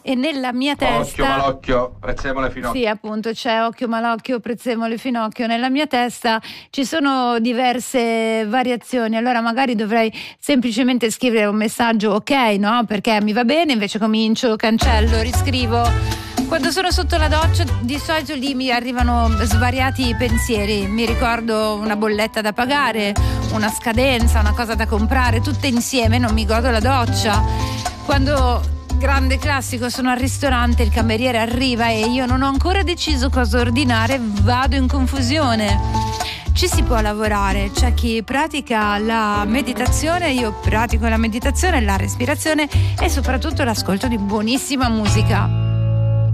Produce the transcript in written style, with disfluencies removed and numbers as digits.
e nella mia testa... Occhio malocchio, prezzemolo e finocchio. Sì, appunto, c'è occhio malocchio, prezzemolo e finocchio. Nella mia testa ci sono diverse variazioni, allora magari dovrei semplicemente scrivere un messaggio ok, no? Perché mi va bene, invece comincio, cancello, riscrivo. Quando sono sotto la doccia di solito lì mi arrivano svariati pensieri, mi ricordo una bolletta da pagare, una scadenza, una cosa da comprare, tutte insieme, non mi godo la doccia. Quando... grande classico, sono al ristorante, il cameriere arriva e io non ho ancora deciso cosa ordinare, vado in confusione. Ci si può lavorare, c'è chi pratica la meditazione, io pratico la meditazione, la respirazione e soprattutto l'ascolto di buonissima musica.